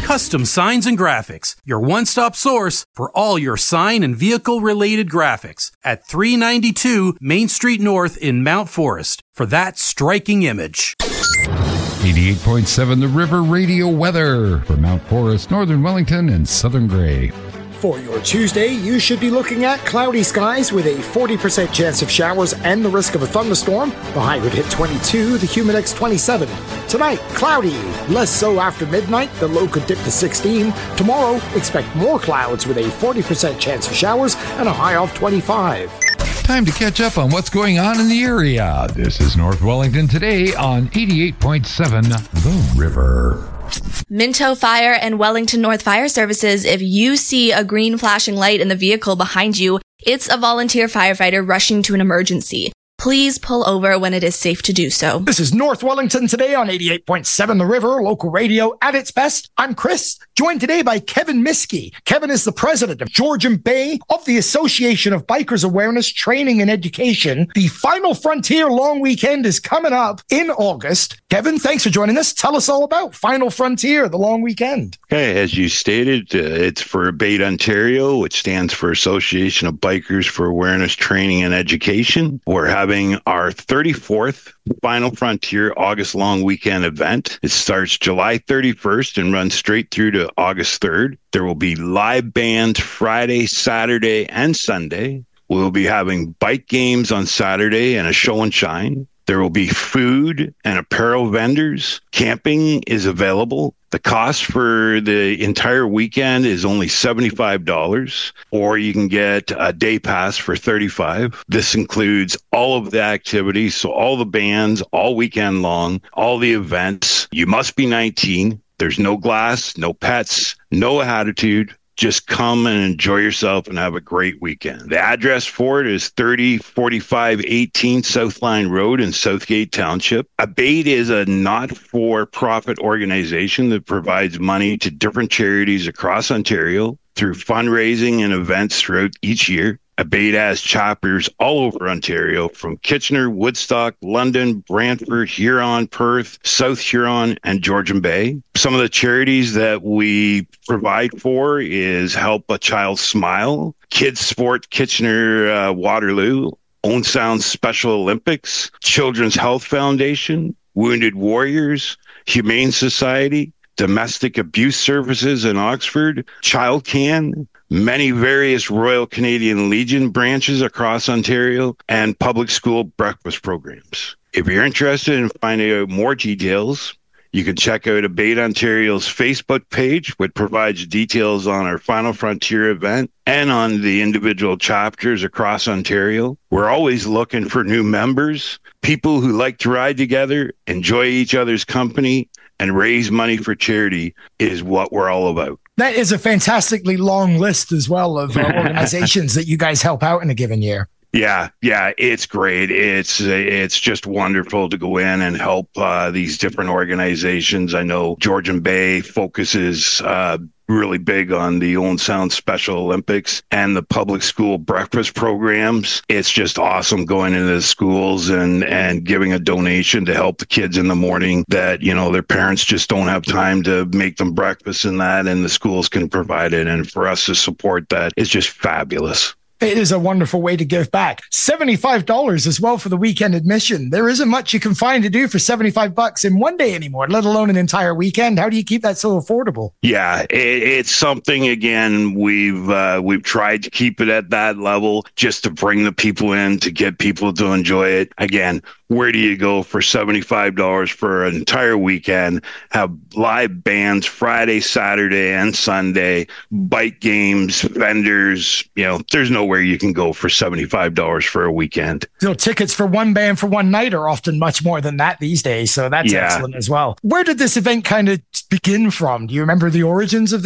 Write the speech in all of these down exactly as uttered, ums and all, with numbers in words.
Custom Signs and Graphics, your one-stop source for all your sign and vehicle-related graphics at three ninety-two Main Street North in Mount Forest for that striking image. eighty-eight point seven The River Radio weather for Mount Forest, Northern Wellington, and Southern Grey. For your Tuesday, you should be looking at cloudy skies with a forty percent chance of showers and the risk of a thunderstorm. The high would hit twenty-two, the humidex twenty-seven. Tonight, cloudy. Less so after midnight, the low could dip to sixteen. Tomorrow, expect more clouds with a forty percent chance of showers and a high of twenty-five. Time to catch up on what's going on in the area. This is North Wellington today on eighty-eight point seven The River. Minto Fire and Wellington North Fire Services. If you see a green flashing light in the vehicle behind you, it's a volunteer firefighter rushing to an emergency. Please pull over when it is safe to do so. This is North Wellington today on eighty-eight point seven The River, local radio at its best. I'm Chris, joined today by Kevin Miskey. Kevin is the president of Georgian Bay of the Association of Bikers Awareness, Training and Education. The Final Frontier Long Weekend is coming up in August. Kevin, thanks for joining us. Tell us all about Final Frontier, the long weekend. Okay, as you stated, uh, it's for ABATE Ontario, which stands for Association of Bikers for Awareness, Training and Education. We're having our thirty-fourth Final Frontier August Long Weekend event. It starts July thirty-first and runs straight through to August third. There will be live bands Friday, Saturday, and Sunday. We'll be having bike games on Saturday and a show and shine. There will be food and apparel vendors. Camping is available. The cost for the entire weekend is only seventy-five dollars, or you can get a day pass for thirty-five dollars. This includes all of the activities, so all the bands, all weekend long, all the events. You must be nineteen. There's no glass, no pets, no attitude. Just come and enjoy yourself and have a great weekend. The address for it is thirty forty-five eighteen South Line Road in Southgate Township. ABATE is a not-for-profit organization that provides money to different charities across Ontario through fundraising and events throughout each year. ABATE has chapters all over Ontario, from Kitchener, Woodstock, London, Brantford, Huron, Perth, South Huron, and Georgian Bay. Some of the charities that we provide for is Help a Child Smile, Kids Sport Kitchener uh, Waterloo, Own Sound Special Olympics, Children's Health Foundation, Wounded Warriors, Humane Society, Domestic Abuse Services in Oxford, Child Can, many various Royal Canadian Legion branches across Ontario, and public school breakfast programs. If you're interested in finding out more details, you can check out ABATE Ontario's Facebook page, which provides details on our Final Frontier event and on the individual chapters across Ontario. We're always looking for new members, people who like to ride together, enjoy each other's company, and raise money for charity is what we're all about. That is a fantastically long list as well of uh, organizations that you guys help out in a given year. Yeah, yeah, it's great. It's it's just wonderful to go in and help uh, these different organizations. I know Georgian Bay focuses uh, really big on the Own Sound Special Olympics and the public school breakfast programs. It's just awesome going into the schools and, and giving a donation to help the kids in the morning that, you know, their parents just don't have time to make them breakfast and that, and the schools can provide it. And for us to support that is just fabulous. It is a wonderful way to give back. seventy-five dollars as well for the weekend admission. There isn't much you can find to do for seventy-five bucks in one day anymore, let alone an entire weekend. How do you keep that so affordable? Yeah, it, it's something, again, we've uh, we've tried to keep it at that level just to bring the people in, to get people to enjoy it. Again, where do you go for seventy-five dollars for an entire weekend? Have live bands Friday, Saturday, and Sunday, bike games, vendors. You know, there's nowhere you can go for seventy-five dollars for a weekend. You know, tickets for one band for one night are often much more than that these days. So that's yeah. excellent as well. Where did this event kind of begin from? Do you remember the origins of this?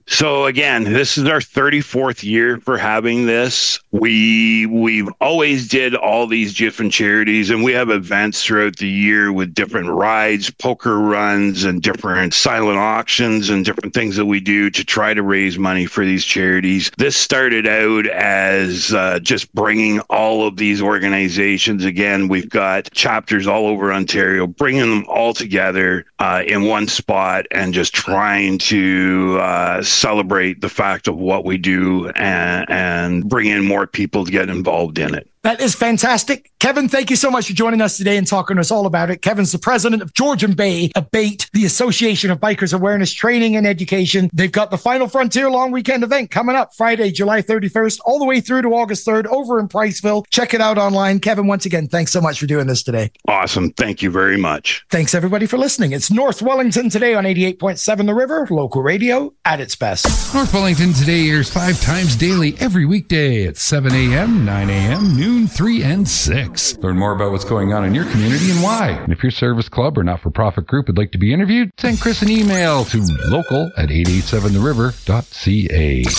So again, this is our thirty-fourth year for having this. We, we've always did all these different charities, and we have events throughout the year with different rides, poker runs, and different silent auctions and different things that we do to try to raise money for these charities. This started out as uh, just bringing all of these organizations. Again, we've got chapters all over Ontario, bringing them all together uh, in one spot and just trying to uh, celebrate the fact of what we do and, and bring in more people to get involved in it. That is fantastic. Kevin, thank you so much for joining us today and talking to us all about it. Kevin's the president of Georgian Bay, A B A T, the Association of Bikers Awareness Training and Education. They've got the Final Frontier Long Weekend event coming up Friday, July thirty-first, all the way through to August third over in Priceville. Check it out online. Kevin, once again, thanks so much for doing this today. Awesome. Thank you very much. Thanks, everybody, for listening. It's North Wellington Today on eighty-eight point seven The River, local radio at its best. North Wellington Today airs five times daily every weekday at seven a.m., nine a.m., noon, three, and six. Learn more about what's going on in your community and why. And if your service club or not-for-profit group would like to be interviewed, send Chris an email to local at eight eight seven the river dot c a.